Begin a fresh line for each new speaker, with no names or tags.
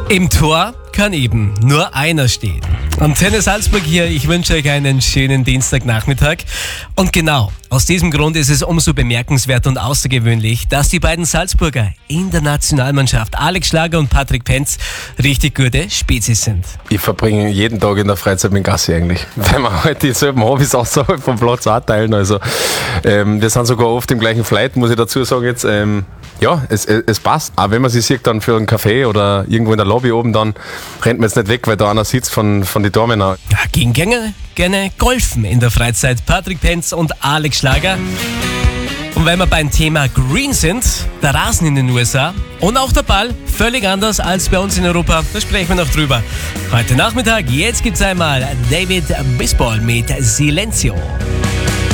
Im Tor kann eben nur einer stehen. Antenne Salzburg hier, ich wünsche euch einen schönen Dienstagnachmittag. Und genau aus diesem Grund ist es umso bemerkenswert und außergewöhnlich, dass die beiden Salzburger in der Nationalmannschaft, Alex Schlager und Patrick Penz, richtig gute Spezies sind.
Ich verbringe jeden Tag in der Freizeit mit Gassi eigentlich, weil wir halt dieselben Hobbys außerhalb vom Platz auch teilen. Also wir sind sogar oft im gleichen Flight, muss ich dazu sagen jetzt. Ja, es passt. Auch wenn man sich sieht dann für einen Kaffee oder irgendwo in der Lobby oben, dann rennt man jetzt nicht weg, weil da einer sitzt von den Damen.
Ja, gehen gerne golfen in der Freizeit. Patrick Penz und Alex Schlager. Und wenn wir beim Thema Green sind, der Rasen in den USA und auch der Ball, völlig anders als bei uns in Europa, da sprechen wir noch drüber. Heute Nachmittag, jetzt gibt's einmal David Bisbal mit Silencio.